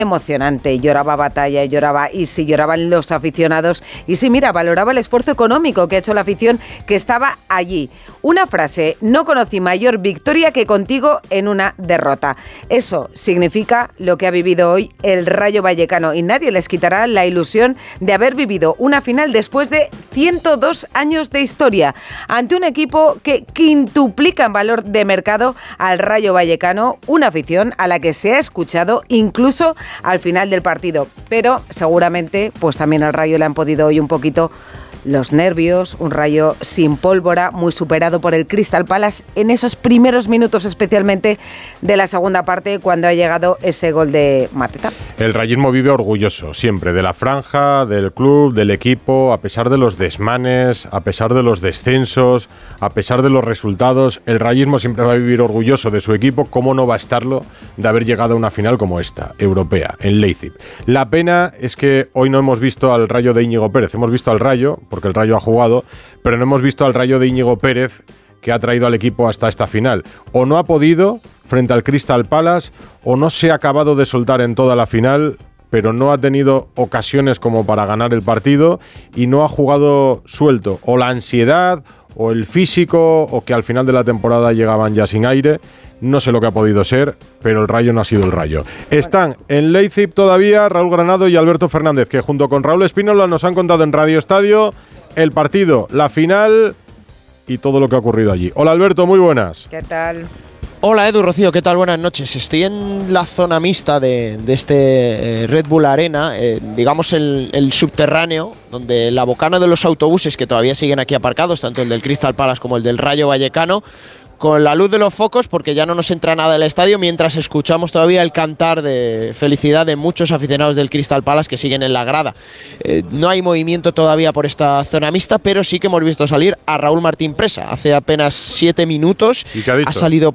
emocionante, lloraba Batalla, lloraban los aficionados y sí, mira, valoraba el esfuerzo económico que ha hecho la afición que estaba allí. Una frase: no conocí mayor victoria que contigo en una derrota. Eso significa lo que ha vivido hoy el Rayo Vallecano y nadie les quitará la ilusión de haber vivido una final después de 102 años de historia ante un equipo que quintuplica en valor de mercado al Rayo Vallecano, una afición a la que se ha escuchado incluso al final del partido, pero seguramente pues también al Rayo le han podido hoy un poquito los nervios, un Rayo sin pólvora, muy superado por el Crystal Palace en esos primeros minutos especialmente de la segunda parte cuando ha llegado ese gol de Mateta. El rayismo vive orgulloso siempre de la franja, del club, del equipo, a pesar de los desmanes, a pesar de los descensos, a pesar de los resultados. El rayismo siempre va a vivir orgulloso de su equipo. ¿Cómo no va a estarlo de haber llegado a una final como esta, europea, en Leipzig? La pena es que hoy no hemos visto al Rayo de Íñigo Pérez. Hemos visto al Rayo, porque el Rayo ha jugado, pero no hemos visto al Rayo de Íñigo Pérez que ha traído al equipo hasta esta final. O no ha podido frente al Crystal Palace, o no se ha acabado de soltar en toda la final, pero no ha tenido ocasiones como para ganar el partido y no ha jugado suelto. O la ansiedad, o el físico, o que al final de la temporada llegaban ya sin aire. No sé lo que ha podido ser, pero el Rayo no ha sido el Rayo. Están en Leipzig todavía Raúl Granado y Alberto Fernández, que junto con Raúl Espínola nos han contado en Radio Estadio el partido, la final y todo lo que ha ocurrido allí. Hola Alberto, muy buenas. ¿Qué tal? Hola Edu, Rocío, ¿qué tal? Buenas noches. Estoy en la zona mixta de este Red Bull Arena, digamos el subterráneo, donde la bocana de los autobuses que todavía siguen aquí aparcados, tanto el del Crystal Palace como el del Rayo Vallecano, con la luz de los focos, porque ya no nos entra nada del estadio, mientras escuchamos todavía el cantar de felicidad de muchos aficionados del Crystal Palace que siguen en la grada. No hay movimiento todavía por esta zona mixta, pero sí que hemos visto salir a Raúl Martín Presa hace apenas 7 minutos. ¿Y qué ha dicho? Ha salido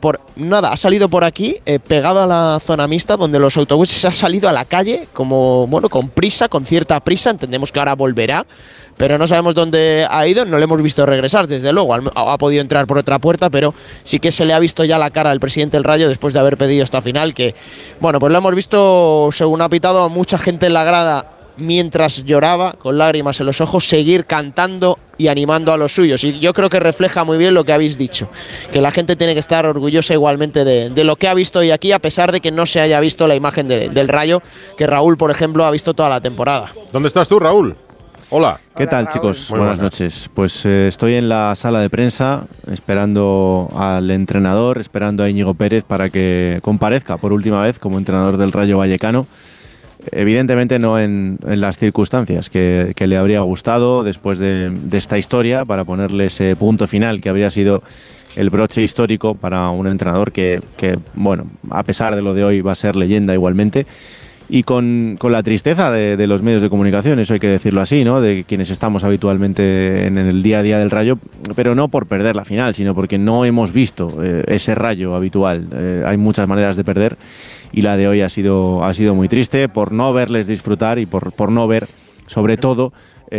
por aquí, pegado a la zona mixta, donde los autobuses ha salido a la calle, como bueno, con prisa, con cierta prisa. Entendemos que ahora volverá, pero no sabemos dónde ha ido, no le hemos visto regresar, desde luego. Ha podido entrar por otra puerta, pero sí que se le ha visto ya la cara al presidente del Rayo después de haber pedido esta final, que, bueno, pues lo hemos visto, según ha pitado, a mucha gente en la grada mientras lloraba, con lágrimas en los ojos, seguir cantando y animando a los suyos. Y yo creo que refleja muy bien lo que habéis dicho, que la gente tiene que estar orgullosa igualmente de lo que ha visto hoy aquí, a pesar de que no se haya visto la imagen del Rayo, que Raúl, por ejemplo, ha visto toda la temporada. ¿Dónde estás tú, Raúl? Hola. ¿Qué tal, Raúl? chicos? Muy buenas noches. Pues estoy en la sala de prensa esperando al entrenador, esperando a Íñigo Pérez para que comparezca por última vez como entrenador del Rayo Vallecano. Evidentemente no en las circunstancias que le habría gustado después de esta historia, para ponerle ese punto final que habría sido el broche histórico para un entrenador que bueno, a pesar de lo de hoy va a ser leyenda igualmente. Y con la tristeza de los medios de comunicación, eso hay que decirlo así, ¿no? De quienes estamos habitualmente en el día a día del Rayo, pero no por perder la final, sino porque no hemos visto ese Rayo habitual. Hay muchas maneras de perder y la de hoy ha sido muy triste por no verles disfrutar y por no ver, sobre todo,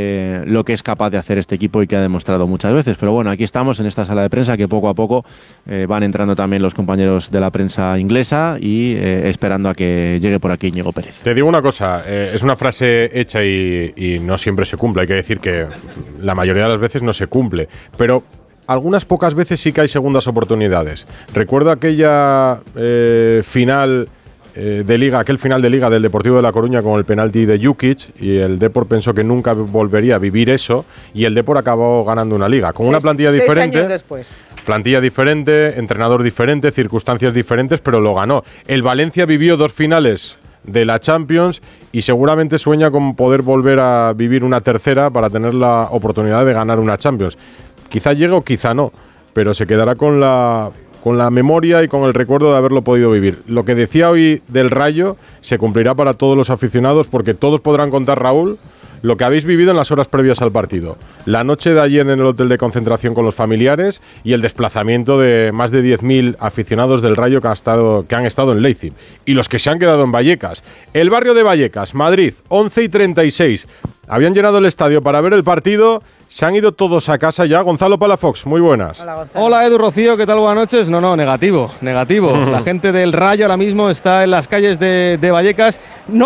lo que es capaz de hacer este equipo y que ha demostrado muchas veces. Pero bueno, aquí estamos en esta sala de prensa que poco a poco van entrando también los compañeros de la prensa inglesa y esperando a que llegue por aquí Íñigo Pérez. Te digo una cosa, es una frase hecha y no siempre se cumple. Hay que decir que la mayoría de las veces no se cumple, pero algunas pocas veces sí que hay segundas oportunidades. Recuerdo aquella final de Liga, aquel final de Liga del Deportivo de La Coruña con el penalti de Jukic, y el Depor pensó que nunca volvería a vivir eso, y el Depor acabó ganando una Liga con una plantilla diferente. 6 años después. Plantilla diferente, entrenador diferente, circunstancias diferentes, pero lo ganó. El Valencia vivió 2 finales de la Champions y seguramente sueña con poder volver a vivir una tercera para tener la oportunidad de ganar una Champions. Quizá llegue o quizá no, pero se quedará con la memoria y con el recuerdo de haberlo podido vivir. Lo que decía hoy del Rayo se cumplirá para todos los aficionados, porque todos podrán contar, Raúl, lo que habéis vivido en las horas previas al partido. La noche de ayer en el hotel de concentración con los familiares y el desplazamiento de más de 10.000 aficionados del Rayo que han estado en Leipzig. Y los que se han quedado en Vallecas. El barrio de Vallecas, Madrid, 11:36. habían llenado el estadio para ver el partido, se han ido todos a casa ya. Gonzalo Palafox, muy buenas. Hola, Gonzalo. Hola Edu, Rocío, ¿qué tal? Buenas noches. No, negativo. La gente del Rayo ahora mismo está en las calles de Vallecas. No